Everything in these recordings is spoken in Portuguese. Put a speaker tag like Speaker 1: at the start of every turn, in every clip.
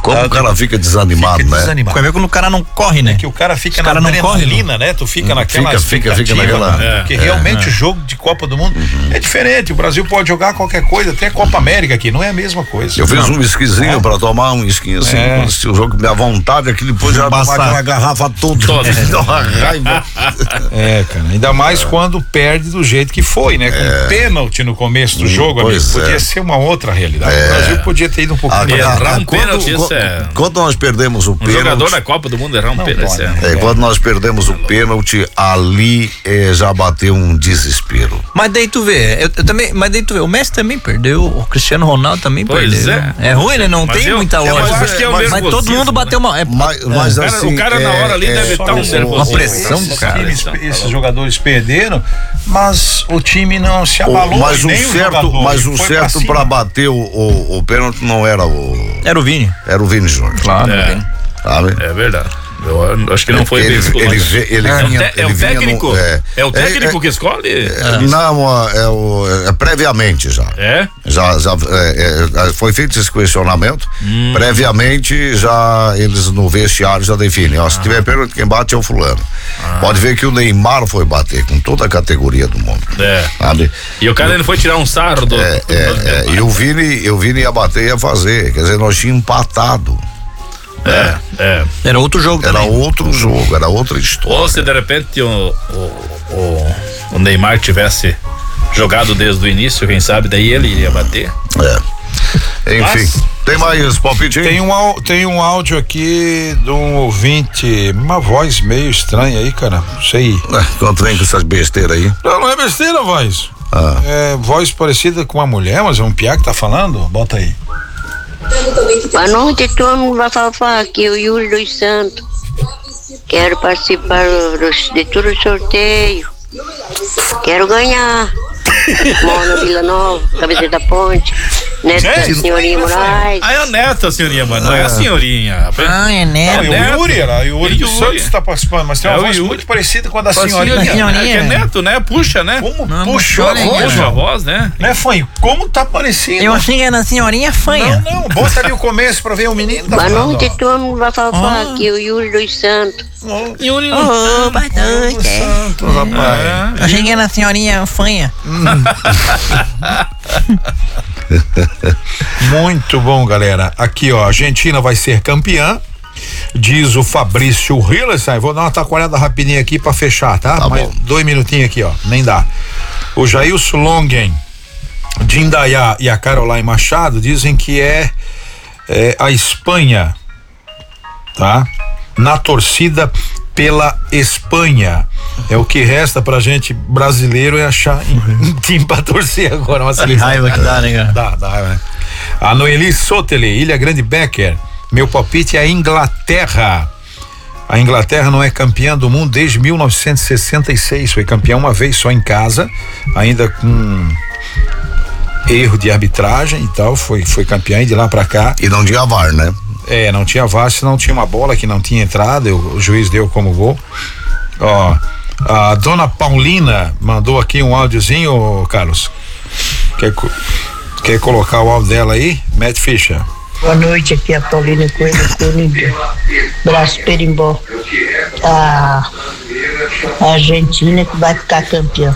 Speaker 1: Como o cara fica desanimado, né?
Speaker 2: Vai ver quando o cara não corre, né?
Speaker 3: Que o cara fica na adrenalina, né? Tu fica naquela
Speaker 1: fica naquela.
Speaker 3: Porque realmente o jogo de Copa do Mundo é diferente. O Brasil pode jogar qualquer coisa, até Copa América aqui, não é a mesma coisa.
Speaker 1: Eu fiz um whiskyzinho pra tomar um whisky assim, se o jogo me dá vontade, aqui depois já tomar aquela garrafa toda. Dá uma raiva.
Speaker 3: Cara, ainda mais quando perde do jeito que foi, né? Com pênalti no começo do jogo, amigo, podia ser uma outra realidade. O Brasil podia ter ido um pouquinho
Speaker 1: quando nós perdemos o pênalti.
Speaker 4: O jogador da Copa do Mundo errar um pênalti.
Speaker 1: Quando nós perdemos o pênalti, ali já bateu um desespero.
Speaker 2: Mas daí tu vê, o Messi também perdeu, o Cristiano Ronaldo também perdeu. É ruim, né? Não tem muita hora. Mas todo mundo bateu uma.
Speaker 1: Mas assim,
Speaker 4: o cara na hora ali deve estar um nervoso.
Speaker 2: Uma pressão do cara.
Speaker 3: Esses jogadores perderam, mas o time não se abalou.
Speaker 1: Mas o certo pra bater o pênalti não era o.
Speaker 2: Era o Vini.
Speaker 1: Era o Vini Júnior.
Speaker 2: Claro.
Speaker 1: Sabe?
Speaker 4: É verdade. Eu acho que não foi bem escolhido. É o técnico? É o técnico que escolhe?
Speaker 1: Não, previamente já. Já foi feito esse questionamento. Previamente já eles no vestiário já definem. Se tiver pênalti, quem bate é o fulano. Pode ver que o Neymar foi bater com toda a categoria do mundo. Sabe?
Speaker 4: E o cara ainda foi tirar um sarro do.
Speaker 1: E o Vini ia bater e ia fazer. Quer dizer, nós tínhamos empatado.
Speaker 2: Era outro jogo.
Speaker 1: Era outro jogo, era outra história.
Speaker 4: Ou se de repente o Neymar tivesse jogado desde o início, quem sabe, daí ele iria bater.
Speaker 1: Enfim, tem mais palpite?
Speaker 3: Tem um áudio aqui de um ouvinte, uma voz meio estranha aí, cara. Não sei.
Speaker 1: Quanto vem com essas besteiras aí?
Speaker 3: Não é besteira, voz. É voz parecida com uma mulher, mas é um piá que tá falando. Bota aí.
Speaker 5: Boa noite, turma da Fafá, aqui é o Yuri dos Santos. Quero participar de todo o sorteio. Quero ganhar. Moro na Vila Nova, Cabeça da Ponte. Neto da senhorinha Moraes.
Speaker 4: É a neta, senhorinha, mas não é a senhorinha.
Speaker 2: É neto.
Speaker 3: O Yuri dos Santos está participando, mas tem uma voz muito parecida com a da senhorinha.
Speaker 4: É neto, né? Puxa, né?
Speaker 3: Como puxou a
Speaker 4: voz, né?
Speaker 3: Né, Fanho? Como tá parecendo?
Speaker 2: Eu achei que era a senhorinha Fanha.
Speaker 3: Não, bota ali o começo pra ver o menino.
Speaker 5: Boa noite, turma da Fafá, aqui é o Yuri dos Santos.
Speaker 2: Yuri dos Santos, rapaz. Achei que era a senhorinha Fanha.
Speaker 3: Muito bom, galera. Aqui, ó, a Argentina vai ser campeã, diz o Fabrício Hillesheim. Vou dar uma tacoalhada rapidinho aqui pra fechar, tá?
Speaker 1: Tá
Speaker 3: mais
Speaker 1: bom.
Speaker 3: 2 minutinhos aqui, ó, nem dá. O Jailson Longen, Dindaiá e a Caroline Machado dizem que é a Espanha, tá? Na torcida pela Espanha. É o que resta pra gente brasileiro é achar um time pra torcer agora. Uma seleção.
Speaker 2: Raiva que dá, né, cara?
Speaker 3: Dá raiva, né? A Noeli Soteli, Ilha Grande Becker. Meu palpite é a Inglaterra. A Inglaterra não é campeã do mundo desde 1966. Foi campeã uma vez só em casa, ainda com erro de arbitragem e tal. Foi campeã e de lá pra cá.
Speaker 1: E não tinha VAR, né?
Speaker 3: Não tinha VAR, não tinha uma bola que não tinha entrada, o juiz deu como gol. Ó, a dona Paulina mandou aqui um áudiozinho, Carlos. Quer colocar o áudio dela aí? Matt Fischer.
Speaker 6: Boa noite, aqui é a Paulina Coelho, Corinthians, Braço Perimbó. A Argentina que vai ficar campeã.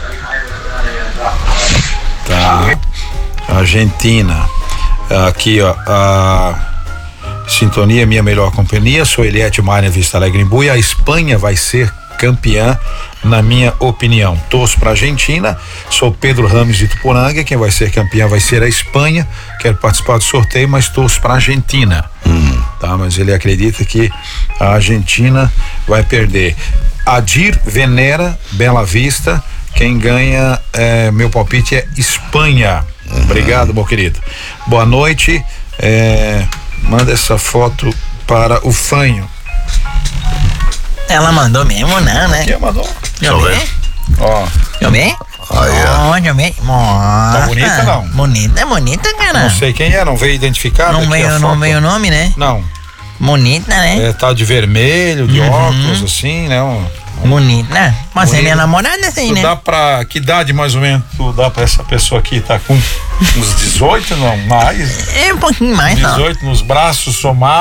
Speaker 3: Tá. Argentina. Aqui, ó, a Sintonia, minha melhor companhia. Sou Eliette Maia, Vista Alegre em Buia. A Espanha vai ser campeã, na minha opinião. Torço pra Argentina. Sou Pedro Ramos de Tuporanga. Quem vai ser campeã vai ser a Espanha. Quero participar do sorteio, mas torço pra Argentina. Tá, mas ele acredita que a Argentina vai perder. Adir Venera, Bela Vista. Quem ganha, meu palpite é Espanha. Obrigado, meu querido. Boa noite. Manda essa foto para o Fanho.
Speaker 2: Ela mandou mesmo, não, né?
Speaker 3: Quem mandou?
Speaker 1: Deixa eu ver.
Speaker 3: Ó.
Speaker 2: Eu vi? Deixa eu ver.
Speaker 3: Tá bonita, não?
Speaker 2: Bonita, cara.
Speaker 3: Não sei quem é, não veio identificado.
Speaker 2: Não veio o nome, né?
Speaker 3: Não.
Speaker 2: Bonita, né?
Speaker 3: Tá de vermelho, de óculos, assim, né?
Speaker 2: Bonita. Mas ele é namorada, assim, né?
Speaker 3: Dá pra, que idade mais ou menos tu dá pra essa pessoa aqui? Tá com uns 18, não? Mais?
Speaker 2: Um pouquinho mais,
Speaker 3: 18 nos braços somados.